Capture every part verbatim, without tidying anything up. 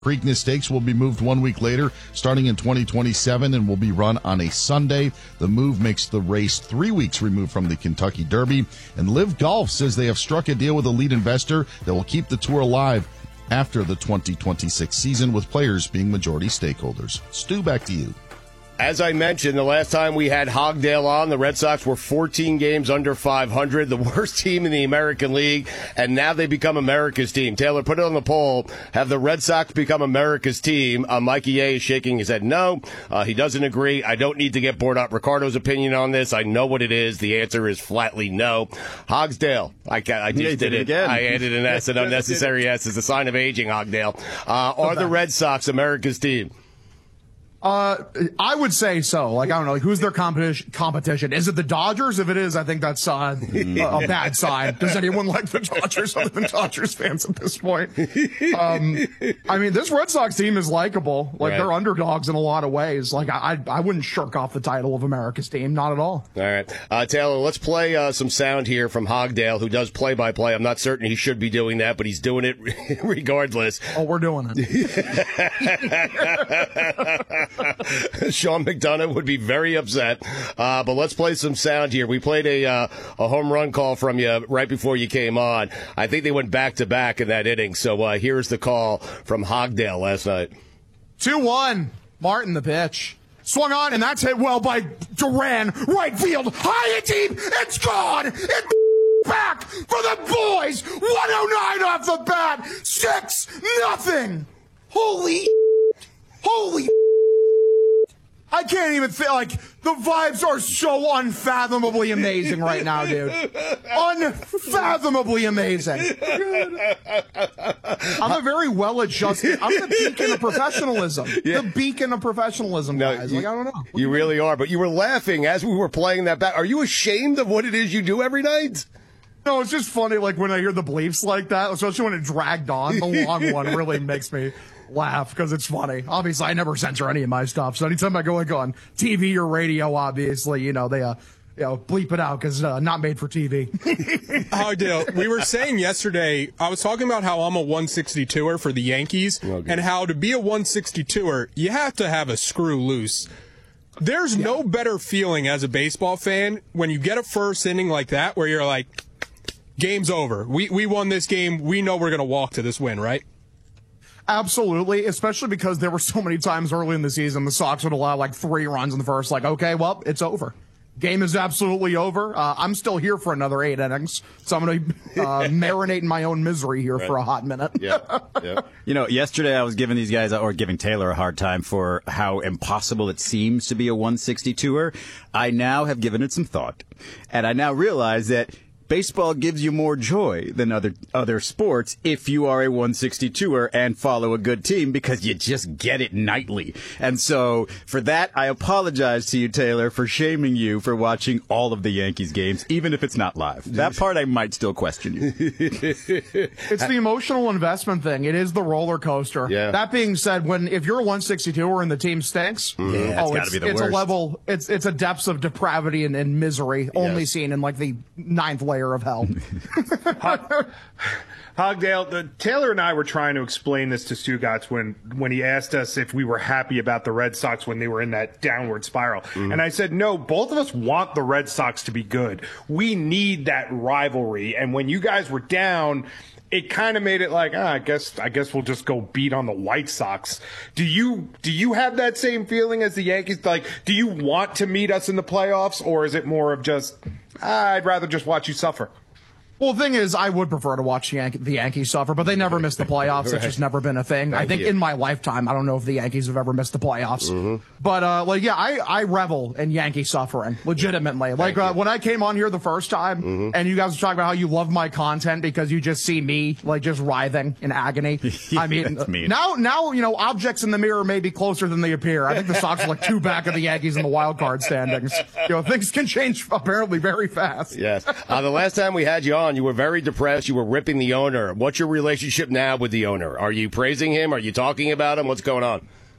Preakness Stakes will be moved one week later, starting in twenty twenty-seven, and will be run on a Sunday. The move makes the race three weeks removed from the Kentucky Derby. And Live Golf says they have struck a deal with a lead investor that will keep the tour alive after the twenty twenty-six season, with players being majority stakeholders. Stu, back to you. As I mentioned, the last time we had Hogdale on, the Red Sox were fourteen games under five hundred, the worst team in the American League, and now they become America's team. Taylor, put it on the poll. Have the Red Sox become America's team? Uh, Mikey A is shaking his head no. Uh, he doesn't agree. I don't need to get bored up Ricardo's opinion on this. I know what it is. The answer is flatly no. Hogsdale. I, I just yeah, did, did it it. again. I added an S, an unnecessary S. It's a sign of aging, Hogdale. Uh, are the Red Sox America's team? Uh, I would say so. Like, I don't know, like, who's their competition? Competition? Is it the Dodgers? If it is, I think that's uh, a, a bad sign. Does anyone like the Dodgers other than Dodgers fans at this point? Um, I mean, this Red Sox team is likable. Like, right. They're underdogs in a lot of ways. Like, I, I, I wouldn't shirk off the title of America's team, not at all. All right, uh, Taylor, let's play uh, some sound here from Hogdale, who does play-by-play. I'm not certain he should be doing that, but he's doing it regardless. Oh, we're doing it. Sean McDonough would be very upset. Uh, but let's play some sound here. We played a uh, a home run call from you right before you came on. I think they went back to back in that inning. So uh, here's the call from Hogdale last night. two one. Martin the pitch. Swung on, and that's hit well by Duran. Right field. High and deep. It's gone. It's back for the boys. one oh nine off the bat. six nothing. Holy. Holy. I can't even feel like the vibes are so unfathomably amazing right now, dude. Unfathomably amazing. I'm a very well-adjusted. I'm the beacon of professionalism. Yeah. The beacon of professionalism, no, guys. You, like, I don't know. What you do really mean? are, but you were laughing as we were playing that back. Are you ashamed of what it is you do every night? No, it's just funny, like, when I hear the bleeps like that, especially when it dragged on. The long one really makes me laugh because it's funny. Obviously, I never censor any of my stuff, so anytime I go like on T V or radio, obviously, you know, they uh, you know, bleep it out because uh, not made for T V. Hogdale, we were saying yesterday, I was talking about how I'm a one sixty-two-er for the Yankees, okay, and how to be a one sixty-two-er, you have to have a screw loose. There's yeah. no better feeling as a baseball fan when you get a first inning like that where you're like, game's over. We we won this game. We know we're going to walk to this win, right? Absolutely, especially because there were so many times early in the season the Sox would allow like three runs in the first. Like, okay, well, it's over. Game is absolutely over. Uh, I'm still here for another eight innings, so I'm going to uh, marinate in my own misery here right. for a hot minute. Yeah, yeah. You know, yesterday I was giving these guys, or giving Taylor a hard time for how impossible it seems to be a one sixty-two-er. I now have given it some thought, and I now realize that baseball gives you more joy than other other sports if you are a one sixty-two-er and follow a good team because you just get it nightly. And so for that, I apologize to you, Taylor, for shaming you for watching all of the Yankees games, even if it's not live. That part I might still question you. It's the emotional investment thing. It is the roller coaster. Yeah. That being said, when if you're a one sixty-two-er and the team stinks, mm-hmm. yeah, oh, it's, it's, be the it's worst. a level, it's it's a depths of depravity and, and misery only yes. seen in like the ninth layer of hell. Hogdale, the, Taylor and I were trying to explain this to Stugotz when, when he asked us if we were happy about the Red Sox when they were in that downward spiral. Mm-hmm. And I said, no, both of us want the Red Sox to be good. We need that rivalry. And when you guys were down, it kind of made it like, ah, I guess I guess we'll just go beat on the White Sox. Do you do you have that same feeling as the Yankees? Like, do you want to meet us in the playoffs, or is it more of just, ah, I'd rather just watch you suffer? Well, the thing is, I would prefer to watch Yan- the Yankees suffer, but they never miss the playoffs. Right. It's just never been a thing. Thank I think you. In my lifetime, I don't know if the Yankees have ever missed the playoffs. Mm-hmm. But, uh, like, yeah, I, I revel in Yankee suffering, legitimately. Like, uh, when I came on here the first time, mm-hmm. and you guys were talking about how you love my content because you just see me, like, just writhing in agony. I mean, now, now, you know, objects in the mirror may be closer than they appear. I think the Sox are like two back of the Yankees in the wild card standings. You know, things can change apparently very fast. Yes. Uh, the last time we had you on, you were very depressed. You were ripping the owner. What's your relationship now with the owner? Are you praising him? Are you talking about him? What's going on?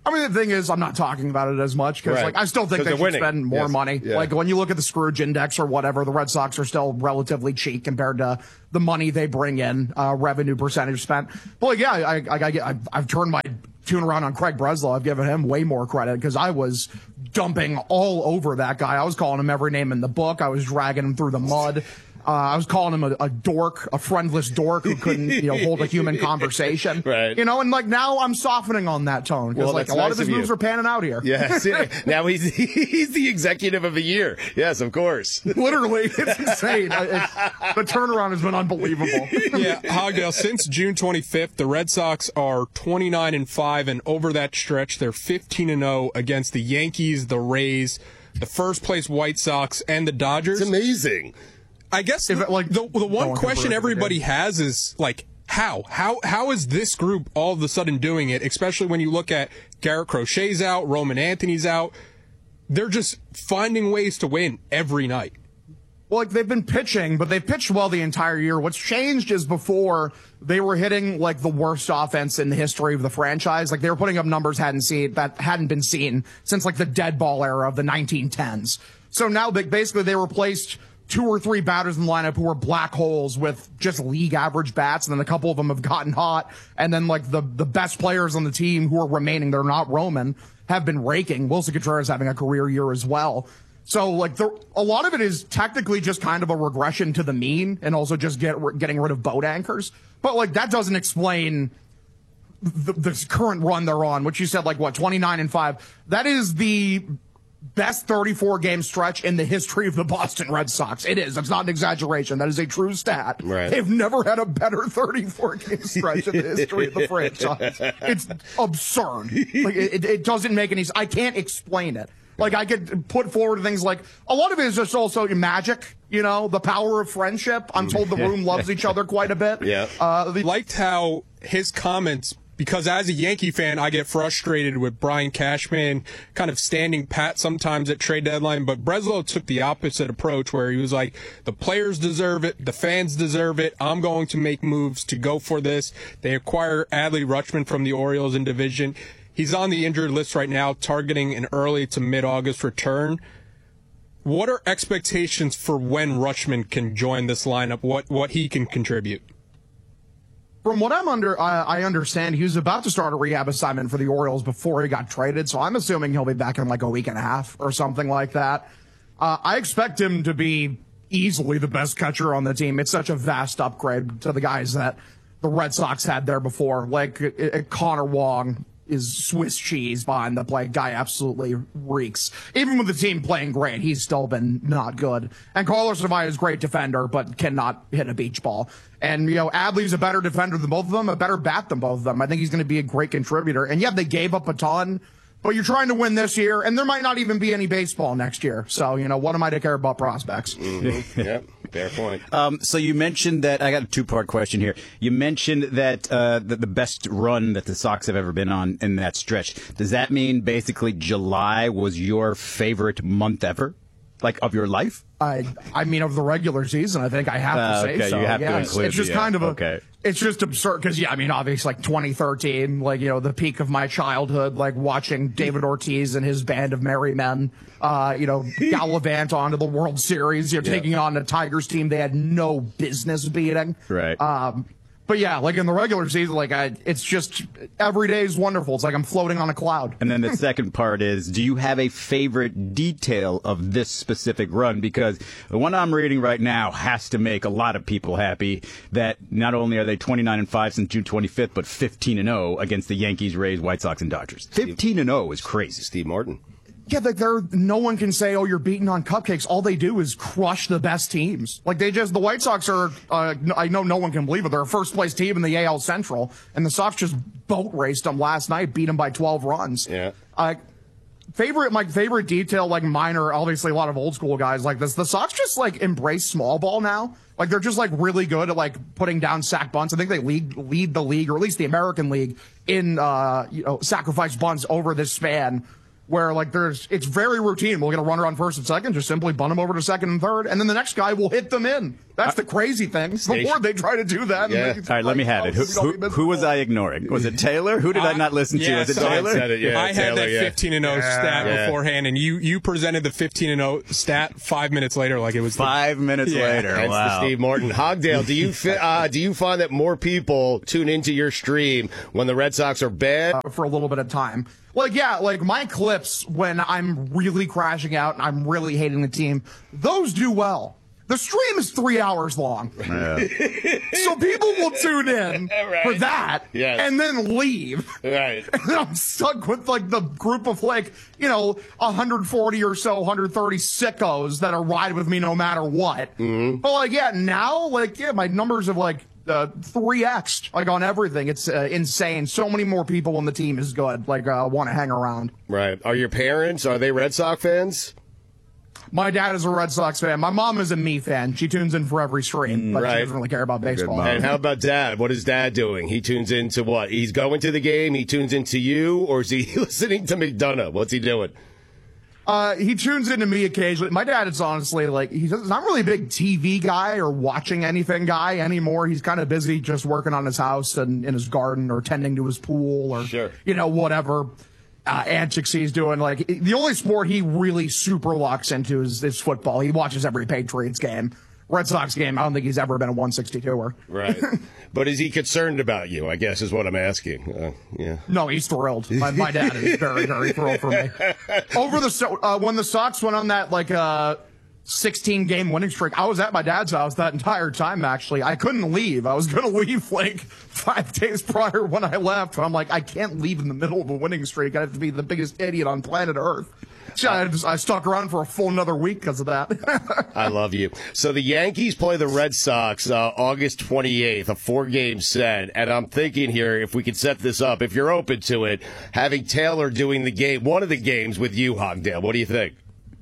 I mean, the thing is, I'm not talking about it as much because, Right. like, I still think they should winning. spend more Yes. money. Yeah. Like, when you look at the Scrooge Index or whatever, the Red Sox are still relatively cheap compared to the money they bring in, uh, revenue percentage spent. But, like, yeah, I, I, I, I've, I've turned my tune around on Craig Breslow. I've given him way more credit because I was dumping all over that guy. I was calling him every name in the book. I was dragging him through the mud. Uh, I was calling him a, a dork, a friendless dork who couldn't, you know, hold a human conversation. Right. You know, and like now I'm softening on that tone because Well, like a that's lot nice of his of moves you. are panning out here. Yes. Now he's he's the executive of the year. Yes, of course. Literally, it's insane. I- It's, the turnaround has been unbelievable. Yeah, Hogdale, since June twenty-fifth, the Red Sox are twenty-nine and five, and over that stretch, they're fifteen and oh against the Yankees, the Rays, the first place White Sox, and the Dodgers. It's amazing. I guess If the, it, like, the, the one going question converted, everybody yeah. has is like, how? How how is this group all of a sudden doing it? Especially when you look at Garrett Crochet's out, Roman Anthony's out. They're just finding ways to win every night. Well, like they've been pitching, but they've pitched well the entire year. What's changed is before they were hitting like the worst offense in the history of the franchise. Like they were putting up numbers hadn't seen that hadn't been seen since like the dead ball era of the nineteen tens. So now they, basically they replaced two or three batters in the lineup who were black holes with just league average bats, and then a couple of them have gotten hot. And then like the the best players on the team who are remaining, they're not Roman, have been raking. Wilson Contreras having a career year as well. So like the, a lot of it is technically just kind of a regression to the mean, and also just get getting rid of boat anchors. But like that doesn't explain the, the current run they're on, which you said like what twenty-nine and five. That is the best thirty-four game stretch in the history of the Boston Red Sox. It is. It's not an exaggeration. That is a true stat. Right. They've never had a better thirty-four game stretch in the history of the franchise. It's absurd. Like it, it doesn't make any. I can't explain it. Like I could put forward things like a lot of it is just also magic. You know, the power of friendship. I'm told the room loves each other quite a bit. Yeah. Uh, the, Liked how his comments, because as a Yankee fan, I get frustrated with Brian Cashman kind of standing pat sometimes at trade deadline, but Breslow took the opposite approach where he was like, the players deserve it, the fans deserve it, I'm going to make moves to go for this. They acquire Adley Rutschman from the Orioles in division. He's on the injured list right now, targeting an early to mid-August return. What are expectations for when Rutschman can join this lineup, what, what he can contribute? From what I'm under, I, I understand he was about to start a rehab assignment for the Orioles before he got traded, so I'm assuming he'll be back in like a week and a half or something like that. Uh, I expect him to be easily the best catcher on the team. It's such a vast upgrade to the guys that the Red Sox had there before. Like it, it, Connor Wong is Swiss cheese behind the plate. Guy absolutely reeks. Even with the team playing great, he's still been not good. And Carlos Tavares is a great defender, but cannot hit a beach ball. And, you know, Adley's a better defender than both of them, a better bat than both of them. I think he's going to be a great contributor. And yeah, they gave up a ton, but you're trying to win this year, and there might not even be any baseball next year. So, you know, what am I to care about prospects? Mm-hmm. Yep, fair point. Um, so you mentioned that, I got a two-part question here. You mentioned that, uh, that the best run that the Sox have ever been on in that stretch. Does that mean basically July was your favorite month ever? Like, of your life? I I mean, of the regular season, I think I have to Uh, say okay, so. you have to yeah, it's, include it's just the, kind of a, okay. it's just absurd because, yeah, I mean, obviously, like twenty thirteen, like, you know, the peak of my childhood, like watching David Ortiz and his band of merry men, uh, you know, gallivant onto the World Series, you're Yeah. taking on a Tigers team they had no business beating. Right. Um, but yeah, like in the regular season, like I, it's just every day is wonderful. It's like I'm floating on a cloud. And then the second part is, do you have a favorite detail of this specific run? Because the one I'm reading right now has to make a lot of people happy that not only are they twenty-nine and five since June twenty-fifth, but fifteen and oh against the Yankees, Rays, White Sox, and Dodgers. fifteen and oh is crazy. Steve Martin. Yeah, like they're no one can say, "Oh, you're beating on cupcakes." All they do is crush the best teams. Like they just the White Sox are. Uh, I know no one can believe it. They're a first place team in the A L Central, and the Sox just boat raced them last night, beat them by twelve runs. Yeah. Uh, favorite, my favorite detail, like minor, obviously a lot of old school guys like this. The Sox just like embrace small ball now. Like they're just like really good at like putting down sack bunts. I think they lead lead the league, or at least the American League, in uh, you know sacrifice bunts over this span. where like there's it's very routine. We'll get a runner on first and second, just simply bunt them over to second and third, and then the next guy will hit them in. That's the crazy thing. Before they try to do that. Yeah. And All right, let me have it. Who, who, who was I ignoring? Was it Taylor? Who did I, I not listen to? Yeah, was it so Taylor? Said it, yeah, I Taylor, had that yeah. fifteen and oh Yeah. stat Yeah. beforehand, and you you presented the fifteen and oh stat five minutes later like it was the- Five minutes Yeah. later. Hence Wow. the Steve Martin. Hogdale, do you fi- uh, do you find that more people tune into your stream when the Red Sox are bad? Uh, for a little bit of time. Like, yeah, like my clips when I'm really crashing out and I'm really hating the team, those do well. The stream is three hours long. Yeah. So people will tune in Right. for that Yes. and then leave. Right. And then I'm stuck with like the group of like, you know, one hundred forty or so, one hundred thirty sickos that are ride with me no matter what. Mm-hmm. But like, yeah, now, like, yeah, my numbers have like uh, three X'd, like on everything. It's uh, insane. So many more people on the team is good, like, uh, want to hang around. Right. Are your parents, are they Red Sox fans? My dad is a Red Sox fan. My mom is a me fan. She tunes in for every stream, but right. she doesn't really care about baseball. mom. And how about Dad? What is Dad doing? He tunes into what? He's going to the game, he tunes into you, or is he listening to McDonough? What's he doing? Uh, he tunes into me occasionally. My dad is honestly like, he's not really a big T V guy or watching anything guy anymore. He's kind of busy just working on his house and in his garden or tending to his pool or, Sure. you know, whatever uh, antics he's doing. Like, the only sport he really super locks into is, is football. He watches every Patriots game. Red Sox game, I don't think he's ever been a one sixty-two-er. Right. But is he concerned about you, I guess is what I'm asking. Uh, yeah. No, he's thrilled. My, my dad is very, very thrilled for me. Over the so- uh, when the Sox went on that like uh sixteen game winning streak, I was at my dad's house that entire time. Actually, I couldn't leave. I was going to leave like five days prior when I left. But I'm like, I can't leave in the middle of a winning streak. I have to be the biggest idiot on planet Earth. So I, just, I stuck around for a full another week because of that. I love you. So the Yankees play the Red Sox uh, August twenty-eighth, a four-game set. And I'm thinking here, if we could set this up, if you're open to it, having Taylor doing the game, one of the games with you, Hogdale. What do you think?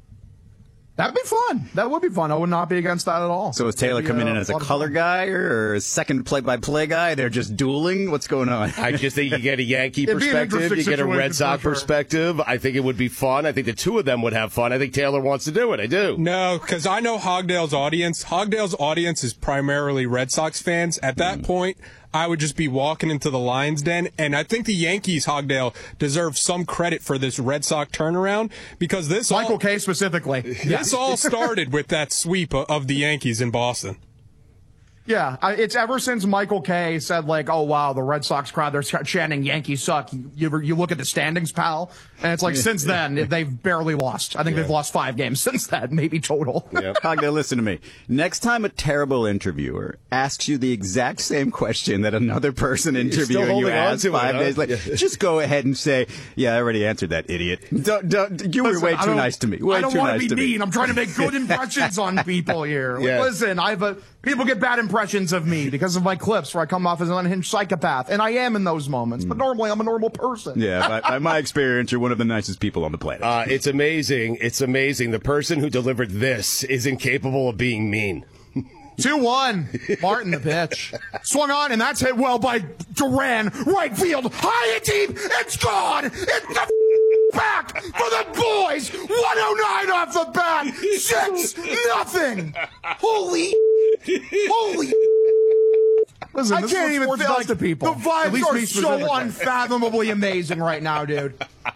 That'd be fun. That would be fun. I would not be against that at all. So is Taylor That'd be, coming uh, in as a lot of color fun. guy or a second play-by-play guy? They're just dueling? What's going on? I just think you get a Yankee It'd be an perspective, interesting you get a Red situation Sox for sure. perspective. I think it would be fun. I think the two of them would have fun. I think Taylor wants to do it. I do. No, because I know Hogdale's audience. Hogdale's audience is primarily Red Sox fans. At that point, I would just be walking into the Lions Den, and I think the Yankees, Hogdale, deserve some credit for this Red Sox turnaround because this Michael all, K specifically. this all started with that sweep o- of the Yankees in Boston. Yeah, I- it's ever since Michael Kay said, like, oh, wow, the Red Sox crowd, they're chanting Yankees suck. You, you, you look at the standings, pal, and it's like, since then, they've barely lost. I think they've lost five games since that, maybe total. Yep. Hogdale, listen to me. Next time a terrible interviewer asks you the exact same question that another person interviewing you holding on asked to it, five huh? days later, Yeah. just go ahead and say, yeah, I already answered that, idiot. Don't, don't, you were Listen, way I too don't- nice to me. Way I don't too want nice to to be me. mean. I'm trying to make good impressions on people here. Like, Yes. Listen, I've a, people get bad impressions of me because of my clips where I come off as an unhinged psychopath, and I am in those moments. But normally, I'm a normal person. Yeah, by, by my experience, you're one of the nicest people on the planet. Uh, it's amazing. It's amazing. The person who delivered this is incapable of being mean. two one. Martin the pitch. Swung on, and that's hit well by Duran. Right field. High and deep. It's gone. It's the back for the boys. one oh nine off the bat. Six nothing. Holy. Holy. Listen, I this can't is even what feel sports like does to people. the vibes At least are me so specifically. unfathomably amazing right now, dude.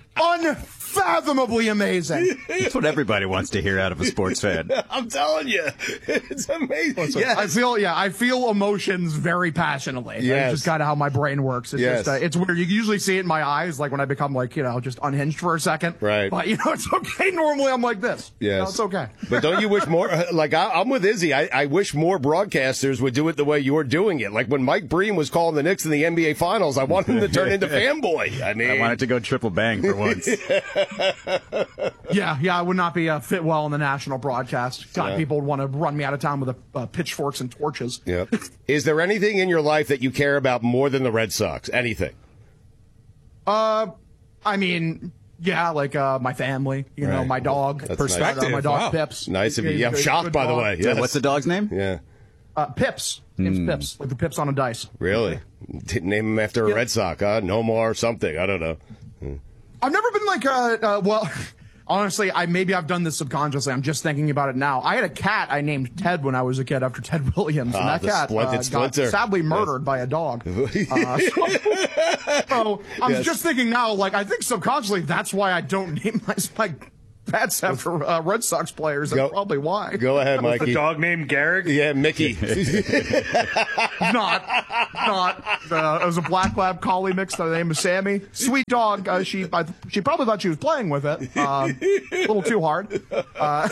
Unfathomably amazing. That's what everybody wants to hear out of a sports fan. I'm telling you, it's amazing. Yeah, I feel yeah, I feel emotions very passionately. Yes. That's just kind of how my brain works. It's Yes. just uh, it's weird. You usually see it in my eyes, like when I become like you know just unhinged for a second. Right. But you know it's okay. Normally I'm like this. You know, Yes. it's okay. But don't you wish more? Like I, I'm with Izzy. I, I wish more broadcasters would do it the way you're doing it. Like when Mike Breen was calling the Knicks in the N B A Finals, I want him to turn into fanboy. I mean, I wanted to go triple bang for once. Yeah, yeah, I would not be uh, fit well in the national broadcast. God, Yeah. people would want to run me out of town with a, uh, pitchforks and torches. yeah. Is there anything in your life that you care about more than the Red Sox? Anything? Uh, I mean, yeah, like uh, my family, you know, Right. my dog. That's Perspective, Uh, my dog wow. Pips. Nice of you. He's Yeah, a I'm good- shocked, good by the dog. way. Yeah, Yes. what's the dog's name? Yeah. Uh, Pips. Name's Pips, like the pips on a dice. Really? Didn't name him after a Yeah. Red Sox, huh? Nomar or something. I don't know. I've never been like, uh, uh well, honestly, I maybe I've done this subconsciously. I'm just thinking about it now. I had a cat I named Ted when I was a kid after Ted Williams, and Ah, that the cat uh, got Splinter. sadly murdered yes. by a dog. Uh, so, so I'm yes. just thinking now, like, I think subconsciously that's why I don't name my, my pets after uh, Red Sox players. That's go, probably why. Go ahead, Mikey. Was the dog named Garrick? Yeah, Mickey. not, not. Uh, it was a black lab collie mix by the name of Sammy. Sweet dog. Uh, she, I, she probably thought she was playing with it. Um, a little too hard. Uh,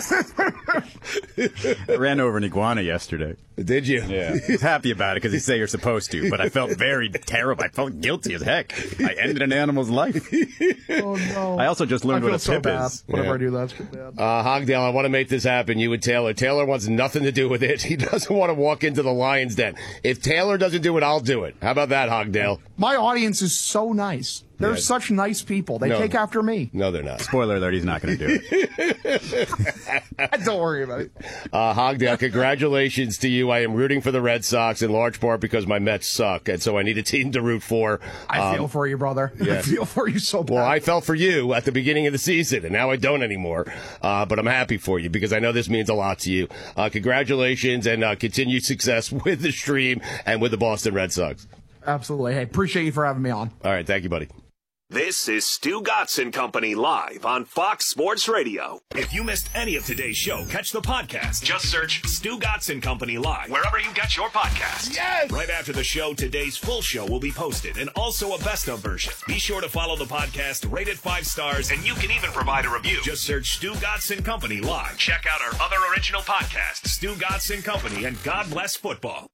I ran over an iguana yesterday. Did you? Yeah. I was happy about it because you say you're supposed to, but I felt very terrible. I felt guilty as heck. I ended an animal's life. Oh, no. I also just learned I what a so pip bad. is. Whatever Yeah. I do, that's bad. Uh, Hogdale, I want to make this happen, you and Taylor. Taylor wants nothing to do with it. He doesn't want to walk into the Lion's Den. If Taylor doesn't do it, I'll do it. How about that, Hogdale? My audience is so nice. They're yeah. such nice people. They no. take after me. No, they're not. Spoiler alert, he's not going to do it. Don't worry about it. Uh, Hogdale, congratulations to you. I am rooting for the Red Sox in large part because my Mets suck, and so I need a team to root for. I um, feel for you, brother. Yeah. I feel for you so bad. Well, I felt for you at the beginning of the season, and now I don't anymore. Uh, but I'm happy for you because I know this means a lot to you. Uh, congratulations and uh, continued success with the stream and with the Boston Red Sox. Absolutely. Hey, appreciate you for having me on. All right. Thank you, buddy. This is Stu Gatz and Company live on Fox Sports Radio. If you missed any of today's show, catch the podcast. Just search Stu Gatz and Company live wherever you get your podcast. Yes! Right after the show, today's full show will be posted and also a best of version. Be sure to follow the podcast, rate it five stars, and you can even provide a review. Just search Stu Gatz and Company live. Check out our other original podcasts, Stu Gatz and Company and God Bless Football.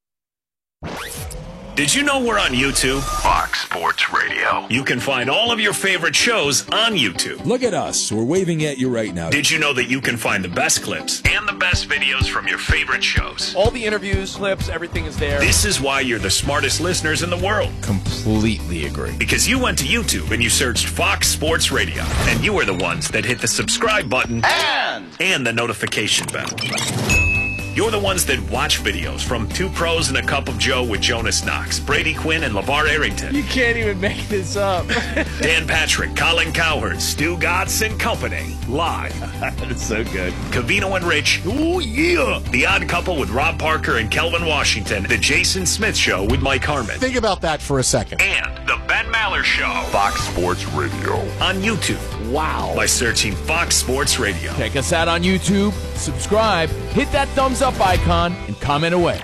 Did you know we're on YouTube? Fox Sports Radio. You can find all of your favorite shows on YouTube. Look at us. We're waving at you right now. Did you know that you can find the best clips and the best videos from your favorite shows? All the interviews, clips, everything is there. This is why you're the smartest listeners in the world. Completely agree. Because you went to YouTube and you searched Fox Sports Radio. And you were the ones that hit the subscribe button and, and the notification bell. You're the ones that watch videos from Two Pros and a Cup of Joe with Jonas Knox, Brady Quinn, and LeVar Arrington. You can't even make this up. Dan Patrick, Colin Cowherd, Stu Gatz and Company, live. That's so good. Cavino and Rich, ooh yeah. The Odd Couple with Rob Parker and Kelvin Washington. The Jason Smith Show with Mike Harmon. Think about that for a second. And the Ben Maller Show. Fox Sports Radio. On YouTube. Wow. By searching Fox Sports Radio. Check us out on YouTube, subscribe, hit that thumbs up icon, and comment away.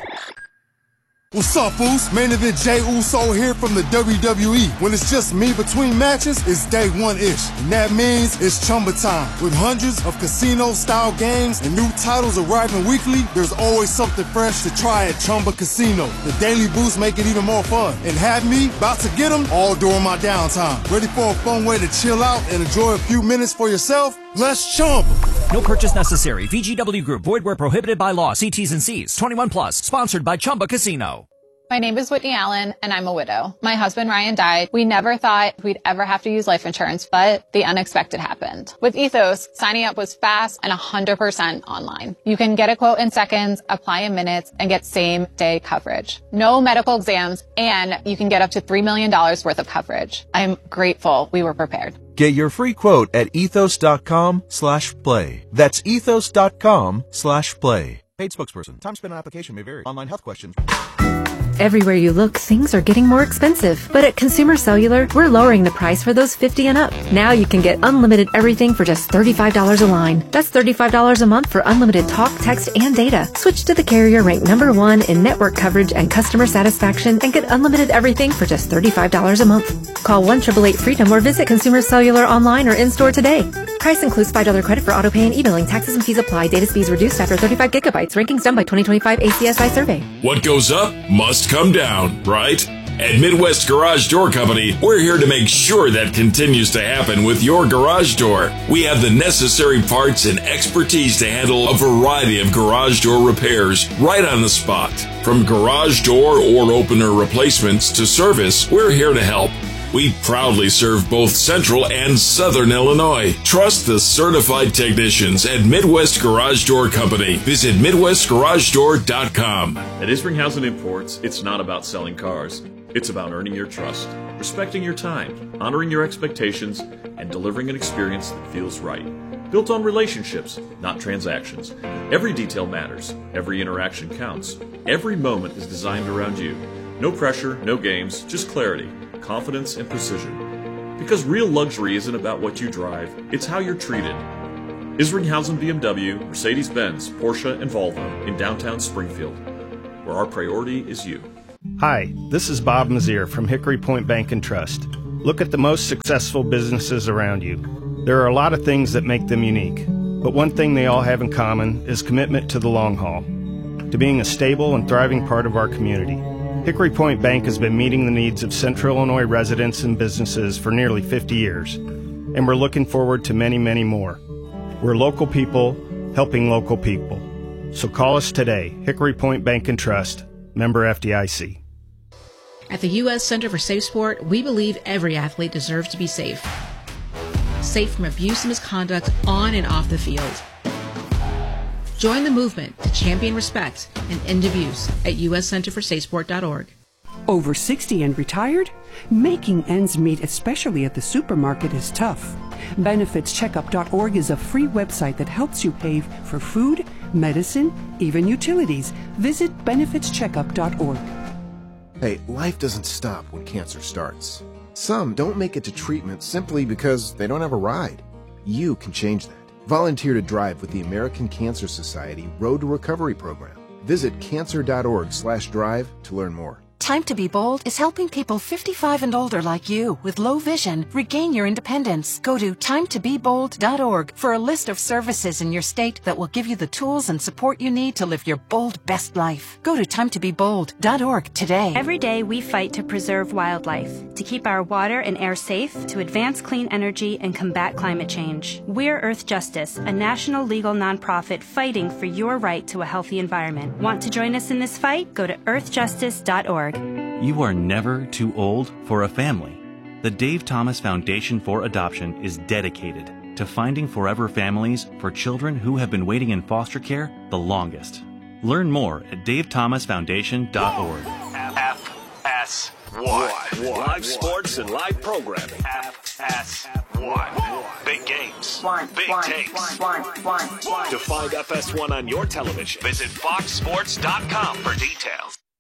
What's up, Foos? Main event Jey Uso here from the W W E. When it's just me between matches, it's day one-ish. And that means it's Chumba time. With hundreds of casino-style games and new titles arriving weekly, there's always something fresh to try at Chumba Casino. The daily boosts make it even more fun. And have me about to get them all during my downtime. Ready for a fun way to chill out and enjoy a few minutes for yourself? Let's Chumba. No purchase necessary. V G W Group. Void where prohibited by law. See T's and C's. twenty-one plus. Sponsored by Chumba Casino. My name is Whitney Allen, and I'm a widow. My husband, Ryan, died. We never thought we'd ever have to use life insurance, but the unexpected happened. With Ethos, signing up was fast and one hundred percent online. You can get a quote in seconds, apply in minutes, and get same-day coverage. No medical exams, and you can get up to three million dollars worth of coverage. I'm grateful we were prepared. Get your free quote at ethos.com slash play. That's ethos.com slash play. Paid spokesperson. Time spent on application may vary. Online health questions. Everywhere you look, things are getting more expensive. But at Consumer Cellular, we're lowering the price for those fifty and up. Now you can get unlimited everything for just thirty-five dollars a line. That's thirty-five dollars a month for unlimited talk, text, and data. Switch to the carrier ranked number one in network coverage and customer satisfaction and get unlimited everything for just thirty-five dollars a month. Call one eight eight eight freedom or visit Consumer Cellular online or in-store today. Price includes five dollars credit for auto pay and e-billing. Taxes and fees apply. Data speeds reduced after thirty-five gigabytes. Rankings done by twenty twenty-five A C S I survey. What goes up must come down, right? At Midwest Garage Door Company, we're here to make sure that continues to happen with your garage door. We have the necessary parts and expertise to handle a variety of garage door repairs right on the spot. From garage door or opener replacements to service, we're here to help. We proudly serve both Central and Southern Illinois. Trust the certified technicians at Midwest Garage Door Company. Visit midwest garage door dot com. At Isringhausen Imports, it's not about selling cars. It's about earning your trust, respecting your time, honoring your expectations, and delivering an experience that feels right. Built on relationships, not transactions. Every detail matters. Every interaction counts. Every moment is designed around you. No pressure, no games, just clarity, confidence, and precision. Because real luxury isn't about what you drive, it's how you're treated. Isringhausen B M W, Mercedes-Benz, Porsche, and Volvo in downtown Springfield, where our priority is you. Hi, this is Bob Mazier from Hickory Point Bank and Trust. Look at the most successful businesses around you. There are a lot of things that make them unique, but one thing they all have in common is commitment to the long haul, to being a stable and thriving part of our community. Hickory Point Bank has been meeting the needs of Central Illinois residents and businesses for nearly fifty years, and we're looking forward to many, many more. We're local people helping local people. So call us today, Hickory Point Bank and Trust, member F D I C. At the U S Center for Safe Sport, we believe every athlete deserves to be safe. Safe from abuse and misconduct on and off the field. Join the movement to champion respect and end abuse at U S center for safe sport dot org. Over sixty and retired? Making ends meet, especially at the supermarket, is tough. benefits checkup dot org is a free website that helps you pay for food, medicine, even utilities. Visit benefits checkup dot org. Hey, life doesn't stop when cancer starts. Some don't make it to treatment simply because they don't have a ride. You can change that. Volunteer to drive with the American Cancer Society Road to Recovery program. Visit cancer dot org slash drive to learn more. Time to Be Bold is helping people fifty-five and older like you with low vision regain your independence. Go to time to be bold dot org for a list of services in your state that will give you the tools and support you need to live your bold best life. Go to time to be bold dot org today. Every day we fight to preserve wildlife, to keep our water and air safe, to advance clean energy and combat climate change. We're Earth Justice, a national legal nonprofit fighting for your right to a healthy environment. Want to join us in this fight? Go to earth justice dot org. You are never too old for a family. The Dave Thomas Foundation for Adoption is dedicated to finding forever families for children who have been waiting in foster care the longest. Learn more at dave thomas foundation dot org. F S one. Live sports and live programming. F S one. Big games. Big takes. To find F S one on your television, visit fox sports dot com for details.